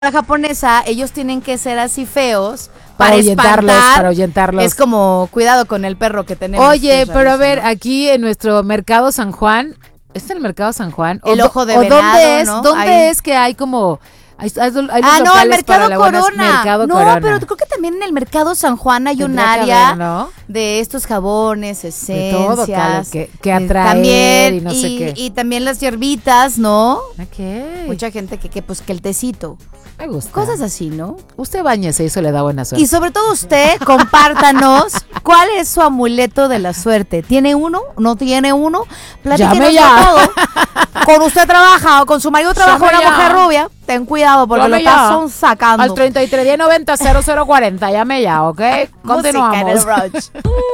la japonesa, ellos tienen que ser así feos para espantar. para ahuyentarlos. Es como, cuidado con el perro que tenemos. Oye, pero a ver, aquí en nuestro Mercado San Juan, ¿es el Mercado San Juan? El Ojo de Venado, ¿dónde es? ¿no? ¿Dónde es que hay como... Hay no, el Mercado Corona. Mercado no, Corona. pero creo que también en el Mercado San Juan hay un Tendría que área haber, ¿no? de estos jabones, esencias. De todo, que atraer también, y no sé qué. Y también las hierbitas, ¿no? Ok. Mucha gente que pues que el tecito. Me gusta. Cosas así, ¿no? Usted báñese y eso le da buena suerte. Y sobre todo usted, compártanos cuál es su amuleto de la suerte. ¿Tiene uno? ¿No tiene uno? Platíquenos Llame ya. todo. Con usted trabaja o con su marido trabaja Llame una ya. mujer rubia. Ten cuidado porque Llame lo ya. están sacando. Al 33 10 90 0040, llame ya, ¿ok? Música en el Continuamos. brunch.